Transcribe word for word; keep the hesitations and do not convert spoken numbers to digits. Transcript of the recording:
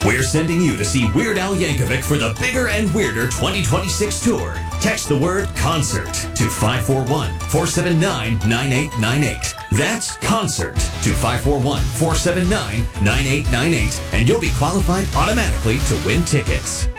We're sending you to see Weird Al Yankovic for the Bigger and Weirder twenty twenty-six tour. Text the word concert to five four one, four seven nine, nine eight nine eight. That's concert to five four one, four seven nine, nine eight nine eight, and you'll be qualified automatically to win tickets.